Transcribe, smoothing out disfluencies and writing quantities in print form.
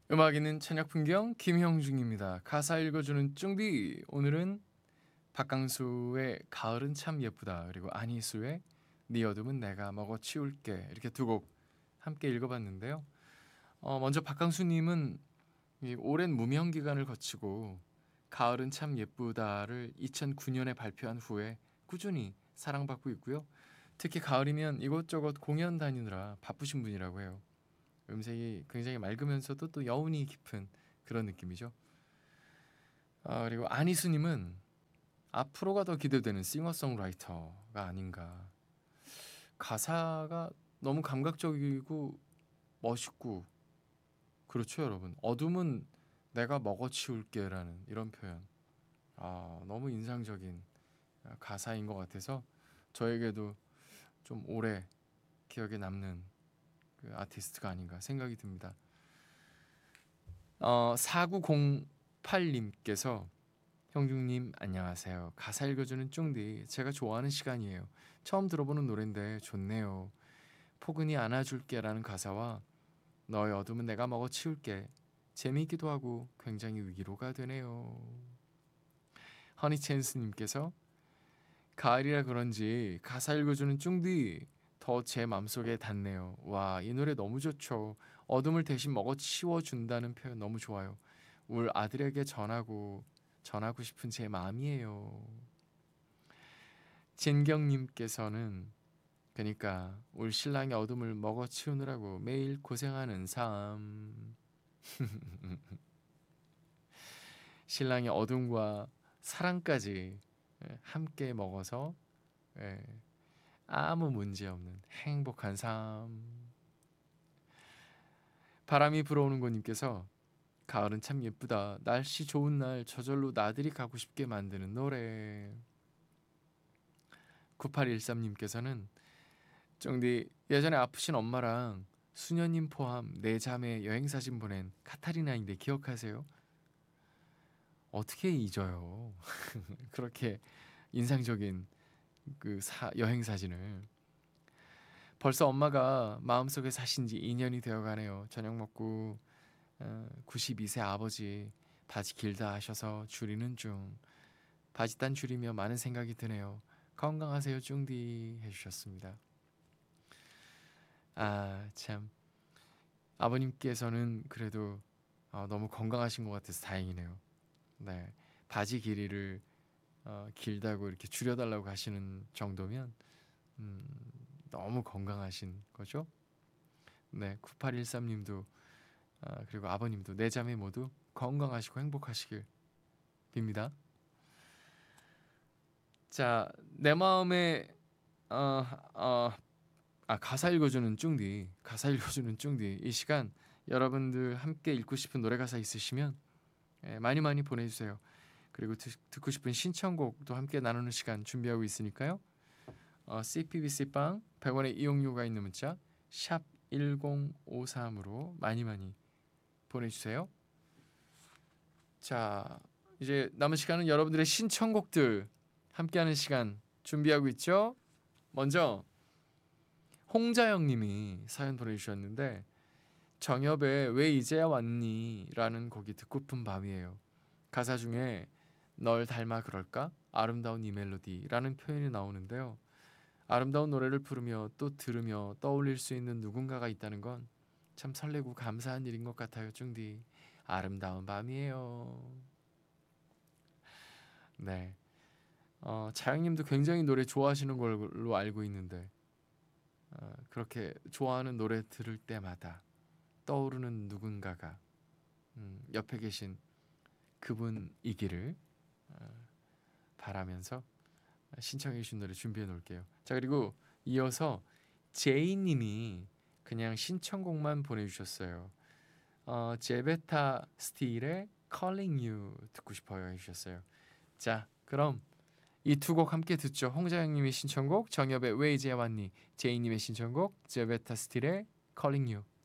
음악 있는 저녁 풍경 김형중입니다. 가사 읽어주는 쭝비. 오늘은 박강수의 가을은 참 예쁘다, 그리고 안희수의 네 어둠은 내가 먹어치울게, 이렇게 두 곡 함께 읽어봤는데요. 먼저 박강수님은 이 오랜 무명 기간을 거치고 가을은 참 예쁘다를 2009년에 발표한 후에 꾸준히 사랑받고 있고요. 특히 가을이면 이곳저곳 공연 다니느라 바쁘신 분이라고 해요. 음색이 굉장히 맑으면서도 또 여운이 깊은 그런 느낌이죠. 그리고 안희수님은 앞으로가 더 기대되는 싱어송라이터가 아닌가. 가사가 너무 감각적이고 멋있고, 그렇죠 여러분. 어둠은 내가 먹어치울게라는 이런 표현, 너무 인상적인 가사인 것 같아서 저에게도 좀 오래 기억에 남는 그 아티스트가 아닌가 생각이 듭니다. 4908님께서 형중님 안녕하세요. 가사 읽어주는 쫑디, 제가 좋아하는 시간이에요. 처음 들어보는 노래인데 좋네요. 포근히 안아줄게 라는 가사와 너의 어둠은 내가 먹어치울게, 재미있기도 하고 굉장히 위로가 되네요. 허니챈스님께서 가을이라 그런지 가사 읽어주는 쫑디 더 제 맘속에 닿네요. 와, 이 노래 너무 좋죠. 어둠을 대신 먹어치워준다는 표현 너무 좋아요. 울 아들에게 전하고 싶은 제 마음이에요. 진경님께서는 그러니까 울 신랑의 어둠을 먹어치우느라고 매일 고생하는 삶. 신랑의 어둠과 사랑까지 함께 먹어서, 예, 아무 문제 없는 행복한 삶. 바람이 불어오는 곳님께서 가을은 참 예쁘다. 날씨 좋은 날 저절로 나들이 가고 싶게 만드는 노래. 9813님께서는 쫑디 예전에 아프신 엄마랑 수녀님 포함 네 자매 여행 사진 보낸 카타리나인데 기억하세요? 어떻게 잊어요? 그렇게 인상적인 여행 사진을. 벌써 엄마가 마음속에 사신 지 2년이 되어가네요. 저녁 먹고 92세 아버지 바지 길다 하셔서 줄이는 중. 바지단 줄이며 많은 생각이 드네요. 건강하세요 쫑디 해주셨습니다. 참, 아버님께서는 그래도 너무 건강하신 것 같아서 다행이네요. 네, 바지 길이를 길다고 이렇게 줄여달라고 하시는 정도면 음, 너무 건강하신 거죠. 네, 9813님도 그리고 아버님도 네 자매 모두 건강하시고 행복하시길 빕니다. 자, 내 마음에 어, 어, 가사 읽어주는 쭝디, 가사 읽어주는 쭝디. 이 시간 여러분들 함께 읽고 싶은 노래 가사 있으시면 많이 많이 보내주세요. 그리고 듣고 싶은 신청곡도 함께 나누는 시간 준비하고 있으니까요. CPBC 빵 100원의 이용료가 있는 문자 샵 1053으로 많이 많이 보내주세요. 자, 이제 남은 시간은 여러분들의 신청곡들 함께하는 시간 준비하고 있죠. 먼저 홍자영님이 사연 보내주셨는데, 정엽의 왜 이제야 왔니? 라는 곡이 듣고픈 밤이에요. 가사 중에 널 닮아 그럴까? 아름다운 이 멜로디라는 표현이 나오는데요. 아름다운 노래를 부르며 또 들으며 떠올릴 수 있는 누군가가 있다는 건 참 설레고 감사한 일인 것 같아요. 쭝디, 아름다운 밤이에요. 네, 자영님도 굉장히 노래 좋아하시는 걸로 알고 있는데, 그렇게 좋아하는 노래 들을 때마다 떠오르는 누군가가 옆에 계신 그분이기를 바라면서 신청해 주신 노래 준비해 놓을게요. 자, 그리고 이어서 제이님이 그냥 신청곡만 보내주셨어요. 제베타 스틸의 Calling You 듣고 싶어요 해주셨어요. 자, 그럼 이 두 곡 함께 듣죠. 홍자영님의 신청곡 정엽의 왜 이제야 왔니, 제이님의 신청곡 제베타 스틸의 Calling You.